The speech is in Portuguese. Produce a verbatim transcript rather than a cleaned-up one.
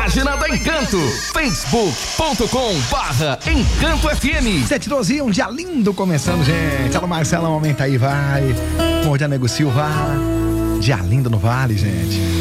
página da Encanto, facebook ponto com barra Encanto F M. sete e doze, um dia lindo começando, gente. Alô, Marcelo, aumenta aí, vai. Mordianego Silva. Dia lindo no Vale, gente.